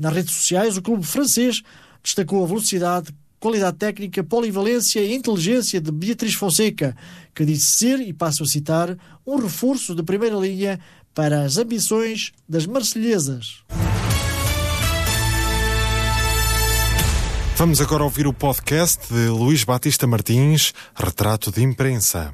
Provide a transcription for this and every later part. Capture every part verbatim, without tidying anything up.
Nas redes sociais, o clube francês destacou a velocidade, qualidade técnica, polivalência e inteligência de Beatriz Fonseca, que disse ser, e passo a citar, um reforço de primeira linha para as ambições das marselhesas. Vamos agora ouvir o podcast de Luís Batista Martins, Retrato de Imprensa.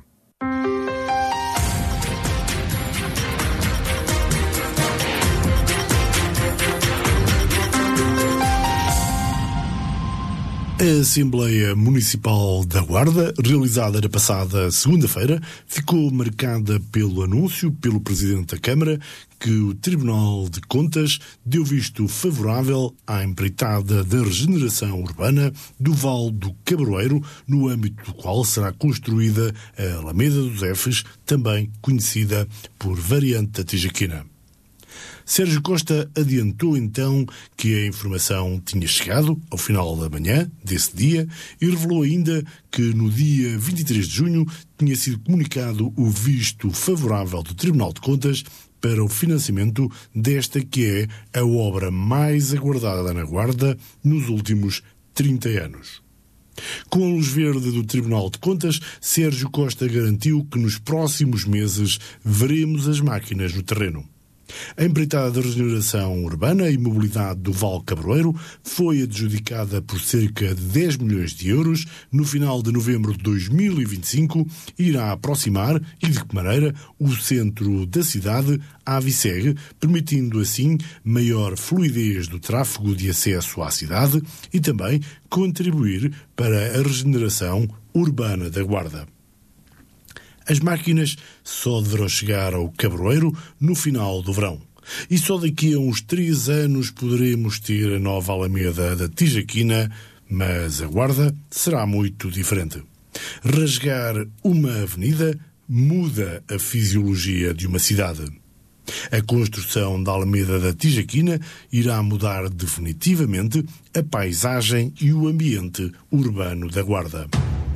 A Assembleia Municipal da Guarda, realizada na passada segunda-feira, ficou marcada pelo anúncio pelo Presidente da Câmara que o Tribunal de Contas deu visto favorável à empreitada da regeneração urbana do Vale do Cabroeiro, no âmbito do qual será construída a Alameda dos Efes, também conhecida por variante da Tijaquina. Sérgio Costa adiantou então que a informação tinha chegado ao final da manhã desse dia e revelou ainda que no dia vinte e três de junho tinha sido comunicado o visto favorável do Tribunal de Contas para o financiamento desta que é a obra mais aguardada na Guarda nos últimos trinta anos. Com a luz verde do Tribunal de Contas, Sérgio Costa garantiu que nos próximos meses veremos as máquinas no terreno. A empreitada de regeneração urbana e mobilidade do Vale Cabroeiro foi adjudicada por cerca de dez milhões de euros no final de novembro de dois mil e vinte e cinco e irá aproximar, e de que maneira, o centro da cidade à Viseg, permitindo assim maior fluidez do tráfego de acesso à cidade e também contribuir para a regeneração urbana da Guarda. As máquinas só deverão chegar ao Cabroeiro no final do verão. E só daqui a uns três anos poderemos ter a nova Alameda da Tijaquina, mas a Guarda será muito diferente. Rasgar uma avenida muda a fisiologia de uma cidade. A construção da Alameda da Tijaquina irá mudar definitivamente a paisagem e o ambiente urbano da Guarda.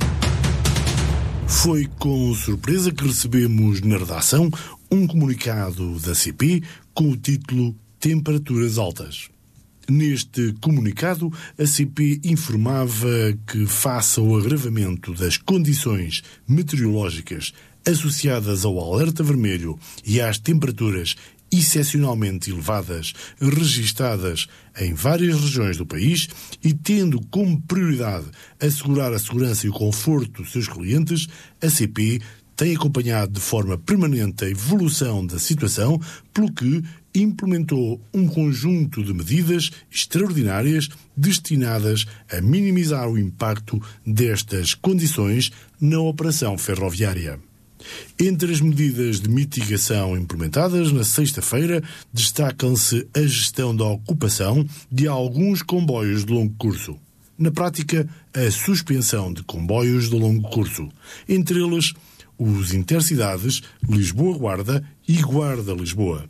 Foi com surpresa que recebemos na redação um comunicado da C P com o título Temperaturas Altas. Neste comunicado, a C P informava que, face ao agravamento das condições meteorológicas associadas ao alerta vermelho e às temperaturas excepcionalmente elevadas registadas em várias regiões do país e tendo como prioridade assegurar a segurança e o conforto dos seus clientes, a C P tem acompanhado de forma permanente a evolução da situação, pelo que implementou um conjunto de medidas extraordinárias destinadas a minimizar o impacto destas condições na operação ferroviária. Entre as medidas de mitigação implementadas na sexta-feira, destacam-se a gestão da ocupação de alguns comboios de longo curso. Na prática, a suspensão de comboios de longo curso, entre eles os intercidades Lisboa-Guarda e Guarda-Lisboa.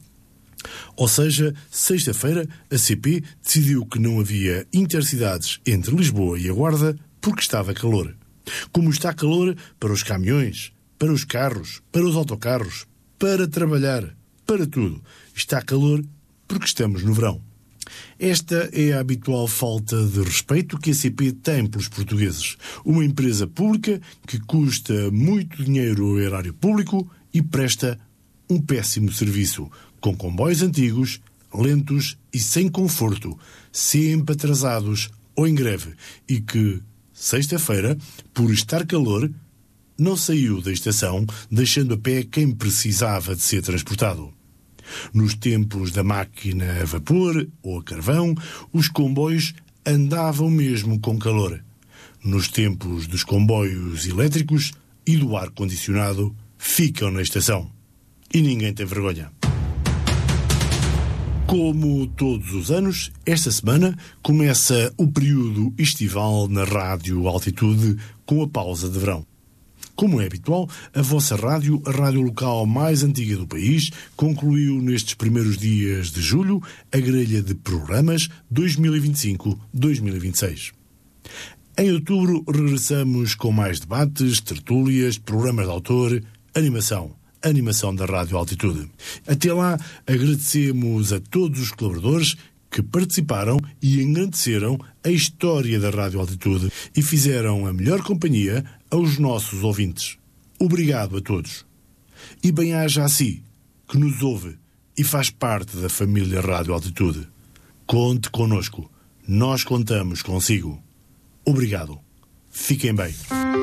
Ou seja, sexta-feira, a C P decidiu que não havia intercidades entre Lisboa e a Guarda porque estava calor. Como está calor para os caminhões, para os carros, para os autocarros, para trabalhar, para tudo. Está calor porque estamos no verão. Esta é a habitual falta de respeito que a C P tem pelos portugueses. Uma empresa pública que custa muito dinheiro ao erário público e presta um péssimo serviço, com comboios antigos, lentos e sem conforto, sempre atrasados ou em greve, e que, sexta-feira, por estar calor, não saiu da estação, deixando a pé quem precisava de ser transportado. Nos tempos da máquina a vapor ou a carvão, os comboios andavam mesmo com calor. Nos tempos dos comboios elétricos e do ar-condicionado, ficam na estação. E ninguém tem vergonha. Como todos os anos, esta semana começa o período estival na Rádio Altitude com a pausa de verão. Como é habitual, a vossa rádio, a rádio local mais antiga do país, concluiu nestes primeiros dias de julho a grelha de programas dois mil e vinte e cinco a dois mil e vinte e seis. Em outubro regressamos com mais debates, tertúlias, programas de autor, animação. Animação da Rádio Altitude. Até lá, agradecemos a todos os colaboradores que participaram e engrandeceram a história da Rádio Altitude e fizeram a melhor companhia aos nossos ouvintes. Obrigado a todos. E bem-aja a si, que nos ouve e faz parte da família Rádio Altitude. Conte connosco. Nós contamos consigo. Obrigado. Fiquem bem.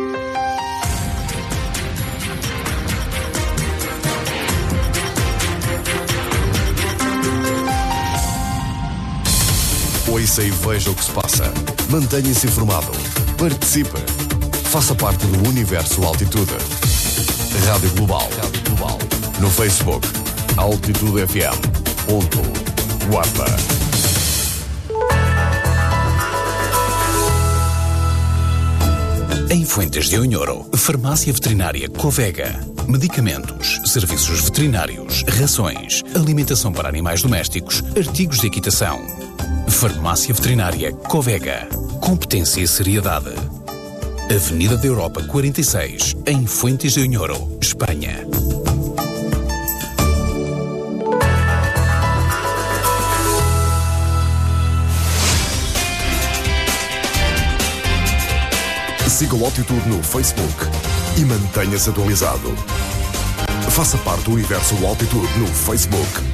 Ouça e veja o que se passa. Mantenha-se informado. Participe. Faça parte do Universo Altitude. Rádio Global. Rádio Global. No Facebook. Altitude F M. Ponto. Guarda. Em Fuentes de Unhoro, Farmácia Veterinária Covega. Medicamentos, serviços veterinários, rações, alimentação para animais domésticos, artigos de equitação. Farmácia Veterinária Covega. Competência e seriedade. Avenida da Europa quarenta e seis, em Fuentes de Unhoro, Espanha. Siga o Altitude no Facebook e mantenha-se atualizado. Faça parte do Universo Altitude no Facebook.